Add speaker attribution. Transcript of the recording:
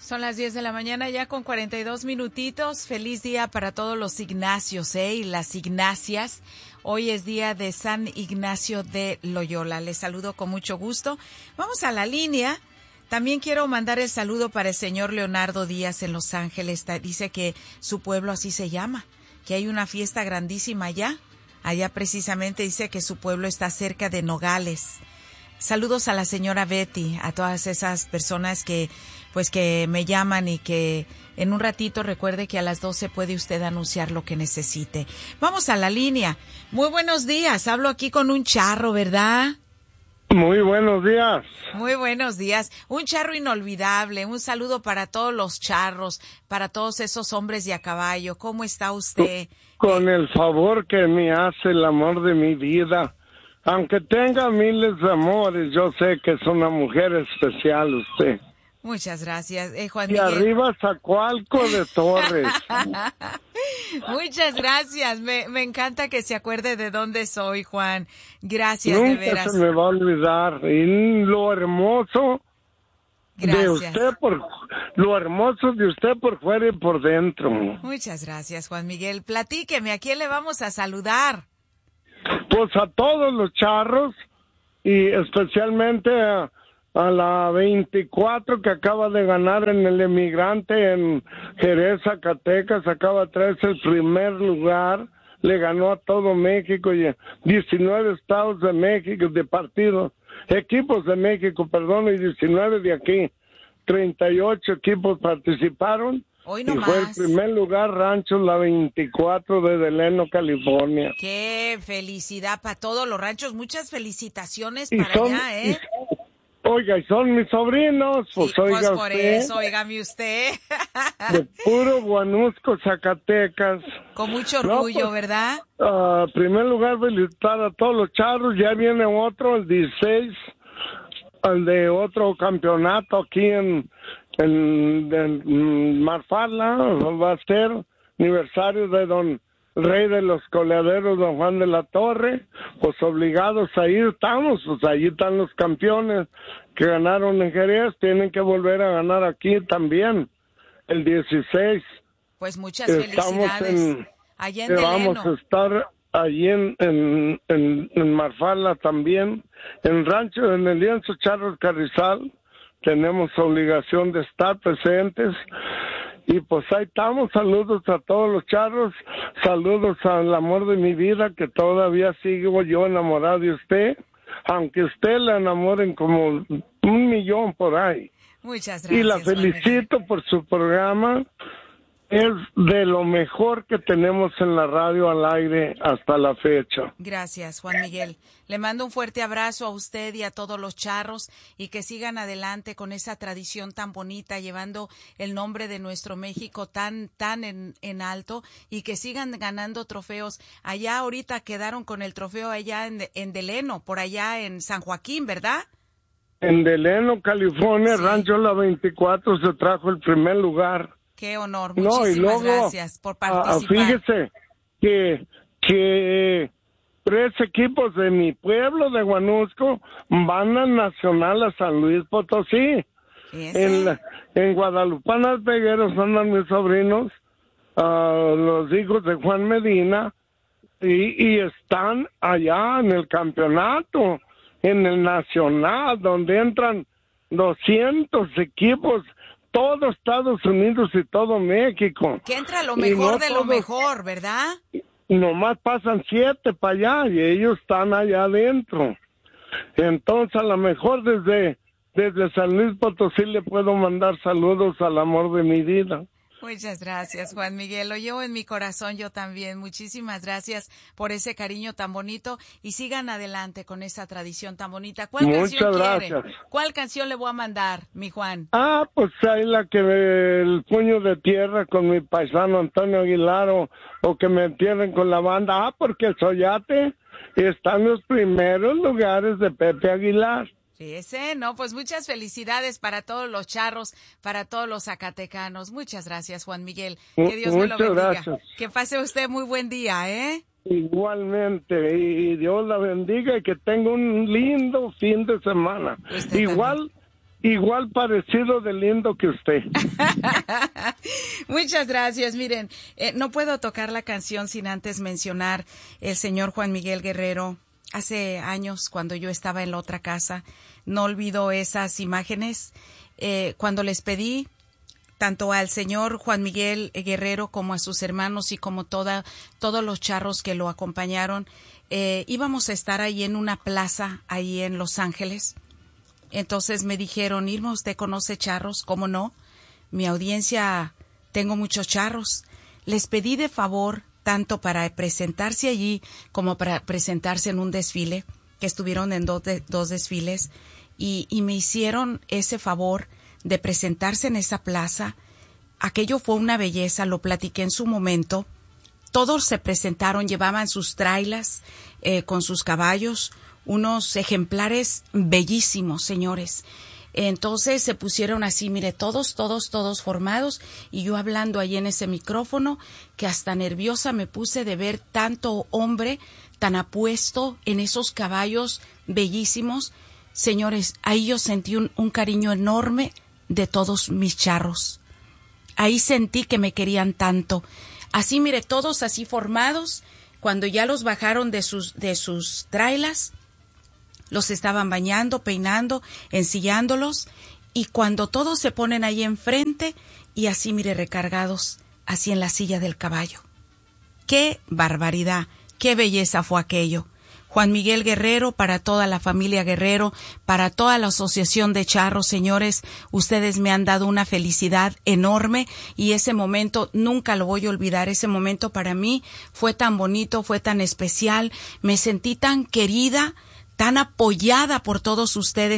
Speaker 1: Son las 10 de la mañana ya con 42 minutitos. Feliz día para todos los Ignacios, y las Ignacias. Hoy es día de San Ignacio de Loyola. Les saludo con mucho gusto. Vamos a la línea. También quiero mandar el saludo para el señor Leonardo Díaz en Los Ángeles. Dice que su pueblo así se llama, que hay una fiesta grandísima allá. Allá precisamente dice que su pueblo está cerca de Nogales. Saludos a la señora Betty, a todas esas personas que me llaman y que en un ratito recuerde que a las 12 puede usted anunciar lo que necesite. Vamos a la línea. Muy buenos días. Hablo aquí con un charro, ¿verdad?
Speaker 2: Muy buenos días.
Speaker 1: Muy buenos días. Un charro inolvidable. Un saludo para todos los charros, para todos esos hombres de a caballo. ¿Cómo está usted?
Speaker 2: Con el favor que me hace el amor de mi vida. Aunque tenga miles de amores, yo sé que es una mujer especial usted.
Speaker 1: Muchas gracias, Juan
Speaker 2: y
Speaker 1: Miguel.
Speaker 2: Y arriba Zacualco de Torres.
Speaker 1: Muchas gracias. Me encanta que se acuerde de dónde soy, Juan. Gracias,
Speaker 2: Nunca
Speaker 1: de veras.
Speaker 2: se me va a olvidar. Y lo hermoso
Speaker 1: gracias.
Speaker 2: lo hermoso de usted por fuera y por dentro.
Speaker 1: Muchas gracias, Juan Miguel. Platíqueme, ¿a quién le vamos a saludar?
Speaker 2: Pues a todos los charros y especialmente a la 24 que acaba de ganar en el Emigrante en Jerez, Zacatecas, acaba de traerse el primer lugar, le ganó a todo México y 19 estados de México, equipos de México, perdón, y 19 de aquí, 38 equipos participaron.
Speaker 1: Hoy no
Speaker 2: y
Speaker 1: más.
Speaker 2: Fue el primer lugar Rancho La 24 de Delano, California.
Speaker 1: ¡Qué felicidad para todos los ranchos! Muchas felicitaciones para allá, ¿eh?
Speaker 2: Oiga, y son mis sobrinos, pues
Speaker 1: sí,
Speaker 2: oiga
Speaker 1: pues por
Speaker 2: usted.
Speaker 1: eso, óigame usted.
Speaker 2: De puro Guanusco, Zacatecas.
Speaker 1: Con mucho orgullo, ¿verdad?
Speaker 2: Primer lugar, felicitar a todos los charros. Ya viene otro, el 16, el de otro campeonato aquí en Marfala. Va a ser aniversario de don Rey de los Coleaderos, don Juan de la Torre. Pues obligados a ir estamos, pues allí están los campeones que ganaron en Jerez, tienen que volver a ganar aquí también, el 16.
Speaker 1: Pues muchas felicidades. Allá en
Speaker 2: vamos
Speaker 1: Deleno.
Speaker 2: a estar allí en Marfala también, en el Lienzo Charros Carrizal, tenemos obligación de estar presentes. Y pues ahí estamos, saludos a todos los charros, saludos al amor de mi vida, que todavía sigo yo enamorado de usted, aunque usted la enamoren como 1,000,000 por ahí.
Speaker 1: Muchas gracias.
Speaker 2: Y la felicito por su programa, es de lo mejor que tenemos en la radio al aire hasta la fecha.
Speaker 1: Gracias, Juan Miguel. Le mando un fuerte abrazo a usted y a todos los charros y que sigan adelante con esa tradición tan bonita, llevando el nombre de nuestro México tan en alto y que sigan ganando trofeos. Allá ahorita quedaron con el trofeo allá en Deleno, por allá en San Joaquín, ¿verdad?
Speaker 2: En Deleno, California,
Speaker 1: sí.
Speaker 2: Rancho La 24 se trajo el primer lugar.
Speaker 1: Qué honor, muchísimas gracias por participar.
Speaker 2: Fíjese que 3 equipos de mi pueblo de Guanusco van al Nacional a San Luis Potosí. En Guadalupanas Pegueros andan mis sobrinos, los hijos de Juan Medina, y están allá en el campeonato, en el Nacional, donde entran 200 equipos, todo Estados Unidos y todo México.
Speaker 1: Que entra lo mejor de lo mejor, ¿verdad?
Speaker 2: Nomás pasan 7 para allá y ellos están allá adentro. Entonces, a lo mejor desde San Luis Potosí le puedo mandar saludos al amor de mi vida.
Speaker 1: Muchas gracias, Juan Miguel. Lo llevo en mi corazón yo también. Muchísimas gracias por ese cariño tan bonito y sigan adelante con esa tradición tan bonita. ¿Cuál canción quiere? ¿Cuál canción le voy a mandar, mi Juan?
Speaker 2: Pues ahí la que el puño de tierra con mi paisano Antonio Aguilar o que me entierren con la banda. Porque el Soyate está en los primeros lugares de Pepe Aguilar.
Speaker 1: Fíjese, no, pues muchas felicidades para todos los charros, para todos los zacatecanos. Muchas gracias, Juan Miguel. Que Dios me lo bendiga. Gracias. Que pase usted muy buen día, ¿eh?
Speaker 2: Igualmente, y Dios la bendiga y que tenga un lindo fin de semana. igual parecido de lindo que usted.
Speaker 1: Muchas gracias. Miren, no puedo tocar la canción sin antes mencionar el señor Juan Miguel Guerrero. Hace años, cuando yo estaba en la otra casa, no olvido esas imágenes. Cuando les pedí, tanto al señor Juan Miguel Guerrero como a sus hermanos y como todos los charros que lo acompañaron, íbamos a estar ahí en una plaza, ahí en Los Ángeles. Entonces me dijeron, Irma, ¿usted conoce charros? ¿Cómo no? Mi audiencia, tengo muchos charros. Les pedí de favor, tanto para presentarse allí como para presentarse en un desfile, que estuvieron en dos desfiles, y me hicieron ese favor de presentarse en esa plaza. Aquello fue una belleza, lo platiqué en su momento. Todos se presentaron, llevaban sus trailas con sus caballos, unos ejemplares bellísimos, señores. Entonces se pusieron así, mire, todos formados, y yo hablando ahí en ese micrófono, que hasta nerviosa me puse de ver tanto hombre tan apuesto en esos caballos bellísimos. Señores, ahí yo sentí un cariño enorme de todos mis charros. Ahí sentí que me querían tanto. Así, mire, todos así formados. Cuando ya los bajaron de sus trailas, los estaban bañando, peinando, ensillándolos, y cuando todos se ponen ahí enfrente, y así, mire, recargados, así en la silla del caballo. ¡Qué barbaridad! ¡Qué belleza fue aquello! Juan Miguel Guerrero, para toda la familia Guerrero, para toda la asociación de charros, señores, ustedes me han dado una felicidad enorme, y ese momento nunca lo voy a olvidar. Ese momento para mí fue tan bonito, fue tan especial, me sentí tan querida, tan apoyada por todos ustedes.